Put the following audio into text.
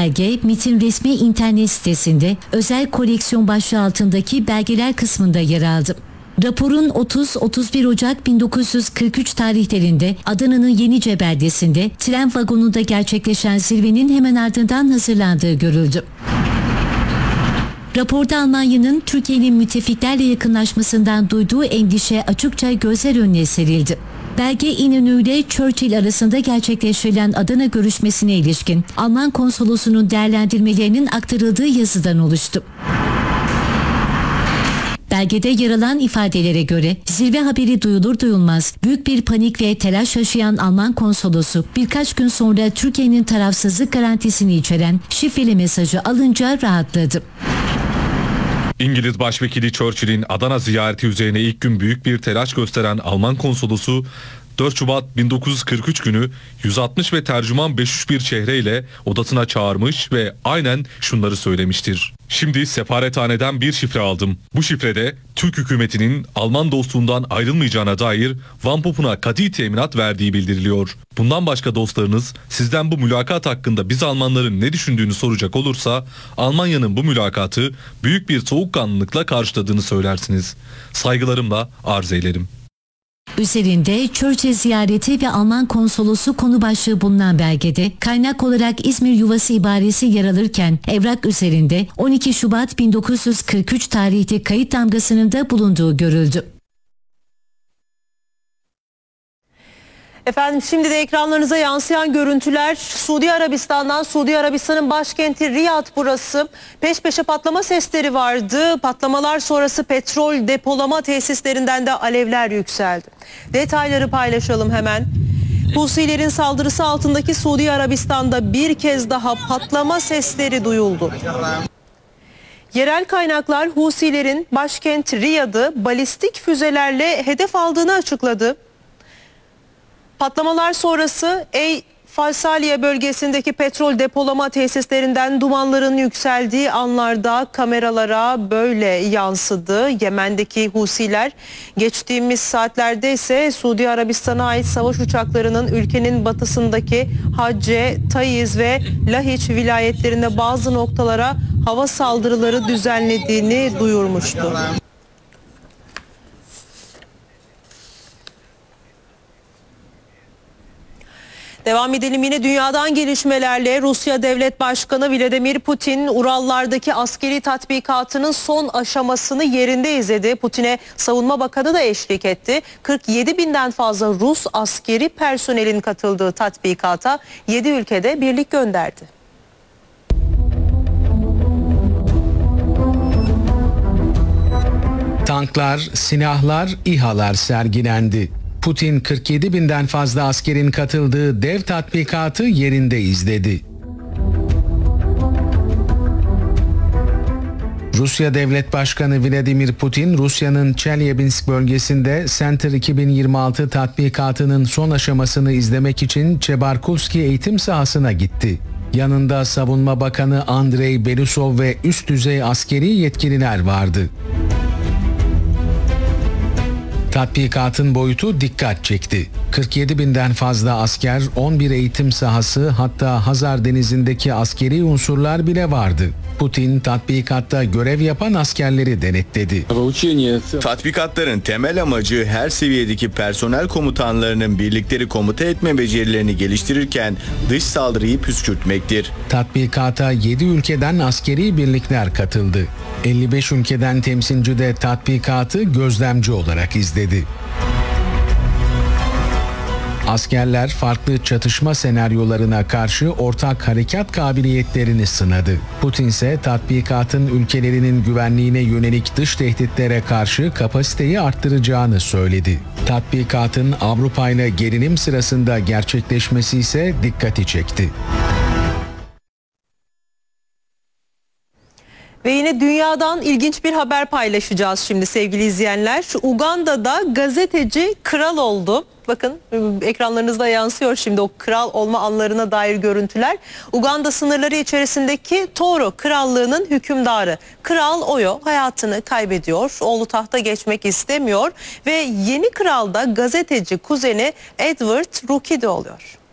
Belge, MİT'in resmi internet sitesinde özel koleksiyon başlığı altındaki belgeler kısmında yer aldı. Raporun 30-31 Ocak 1943 tarihlerinde Adana'nın Yenice beldesinde tren vagonunda gerçekleşen zirvenin hemen ardından hazırlandığı görüldü. Raporda Almanya'nın Türkiye'nin müttefiklerle yakınlaşmasından duyduğu endişe açıkça gözler önüne serildi. Belge İnönü ile Churchill arasında gerçekleştirilen Adana görüşmesine ilişkin Alman konsolosunun değerlendirmelerinin aktarıldığı yazıdan oluştu. Belgede yer alan ifadelere göre zirve haberi duyulur duyulmaz büyük bir panik ve telaş yaşayan Alman konsolosu birkaç gün sonra Türkiye'nin tarafsızlık garantisini içeren şifreli mesajı alınca rahatladı. İngiliz Başvekili Churchill'in Adana ziyareti üzerine ilk gün büyük bir telaş gösteren Alman konsolosu 4 Şubat 1943 günü 160 ve tercüman 501 çehreyle odasına çağırmış ve aynen şunları söylemiştir. Şimdi sefarethaneden bir şifre aldım. Bu şifrede Türk hükümetinin Alman dostluğundan ayrılmayacağına dair Van Pop'una kati teminat verdiği bildiriliyor. Bundan başka dostlarınız sizden bu mülakat hakkında biz Almanların ne düşündüğünü soracak olursa Almanya'nın bu mülakatı büyük bir soğukkanlılıkla karşıladığını söylersiniz. Saygılarımla arz eylerim. Üzerinde Churchill ziyareti ve Alman konsolosu konu başlığı bulunan belgede kaynak olarak İzmir yuvası ibaresi yer alırken evrak üzerinde 12 Şubat 1943 tarihli kayıt damgasının da bulunduğu görüldü. Efendim şimdi de ekranlarınıza yansıyan görüntüler Suudi Arabistan'dan. Suudi Arabistan'ın başkenti Riyad burası. Peş peşe patlama sesleri vardı. Patlamalar sonrası petrol depolama tesislerinden de alevler yükseldi. Detayları paylaşalım hemen. Husilerin saldırısı altındaki Suudi Arabistan'da bir kez daha patlama sesleri duyuldu. Yerel kaynaklar Husilerin başkent Riyad'ı balistik füzelerle hedef aldığını açıkladı. Patlamalar sonrası Faysaliye bölgesindeki petrol depolama tesislerinden dumanların yükseldiği anlarda kameralara böyle yansıdı. Yemen'deki Husiler geçtiğimiz saatlerde ise Suudi Arabistan'a ait savaş uçaklarının ülkenin batısındaki Hacce, Taiz ve Lahiç vilayetlerinde bazı noktalara hava saldırıları düzenlediğini duyurmuştu. Devam edelim yine dünyadan gelişmelerle. Rusya Devlet Başkanı Vladimir Putin Urallardaki askeri tatbikatının son aşamasını yerinde izledi. Putin'e Savunma Bakanı da eşlik etti. 47 binden fazla Rus askeri personelin katıldığı tatbikata 7 ülkede birlik gönderdi. Tanklar, silahlar, İHA'lar sergilendi. Putin 47 binden fazla askerin katıldığı dev tatbikatı yerinde izledi. Rusya Devlet Başkanı Vladimir Putin, Rusya'nın Çelyabinsk bölgesinde Center 2026 tatbikatının son aşamasını izlemek için Çebarkulski eğitim sahasına gitti. Yanında Savunma Bakanı Andrei Belousov ve üst düzey askeri yetkililer vardı. Tatbikatın boyutu dikkat çekti. 47 binden fazla asker, 11 eğitim sahası, hatta Hazar Denizi'ndeki askeri unsurlar bile vardı. Putin tatbikatta görev yapan askerleri denetledi. Tatbikatların temel amacı her seviyedeki personel komutanlarının birlikleri komuta etme becerilerini geliştirirken dış saldırıyı püskürtmektir. Tatbikata 7 ülkeden askeri birlikler katıldı. 55 ülkeden temsilci de tatbikatı gözlemci olarak izledi. Askerler farklı çatışma senaryolarına karşı ortak harekat kabiliyetlerini sınadı. Putin ise tatbikatın ülkelerinin güvenliğine yönelik dış tehditlere karşı kapasiteyi arttıracağını söyledi. Tatbikatın Avrupa ile gerilim sırasında gerçekleşmesi ise dikkati çekti. Ve yine dünyadan ilginç bir haber paylaşacağız şimdi sevgili izleyenler. Uganda'da gazeteci kral oldu. Bakın ekranlarınızda yansıyor şimdi o kral olma anlarına dair görüntüler. Uganda sınırları içerisindeki Toro krallığının hükümdarı Kral Oyo hayatını kaybediyor. Oğlu tahta geçmek istemiyor ve yeni kral da gazeteci kuzeni Edward Rukidi oluyor.